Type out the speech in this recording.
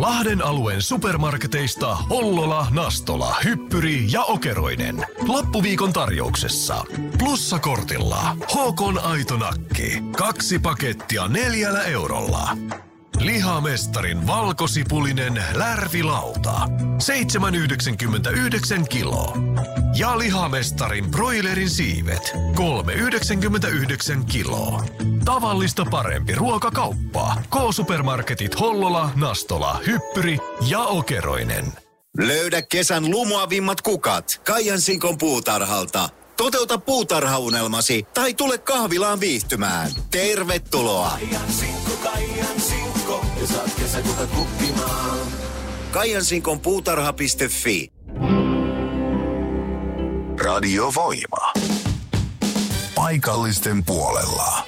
Lahden alueen supermarketeista Hollola, Nastola, Hyppyri ja Okeroinen. Loppuviikon tarjouksessa. Plussakortilla HK:n aito nakki. 2 pakettia 4 eurolla. Lihamestarin valkosipulinen lärvilauta. 7,99 kilo. Ja Lihamestarin broilerin siivet. 3,99 kilo. Tavallista parempi ruokakauppa. K-supermarketit Hollola, Nastola, Hyppyri ja Okeroinen. Löydä kesän lumoavimmat kukat Kaijan Sinkon puutarhalta. Toteuta puutarhaunelmasi tai tule kahvilaan viihtymään. Tervetuloa! Kaijan Sinkko, ja saat kesäkukat kukkimaan. Kaijan Sinkon puutarha.fi. Radio Voima. Paikallisten puolella.